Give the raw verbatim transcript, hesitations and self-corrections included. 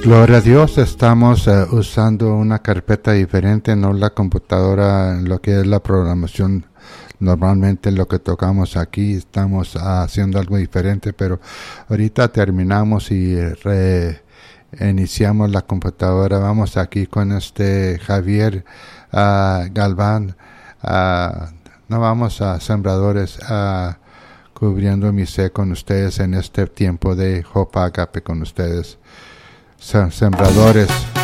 Gloria a Dios, estamos uh, usando una carpeta diferente, no la computadora, lo que es la programación. Normalmente lo que tocamos aquí, estamos uh, haciendo algo diferente, pero ahorita terminamos y reiniciamos la computadora. Vamos aquí con este Javier uh, Galván. Uh, no vamos a Sembradores, uh, cubriendo mi sé con ustedes en este tiempo de Hope Agape con ustedes. Sembradores.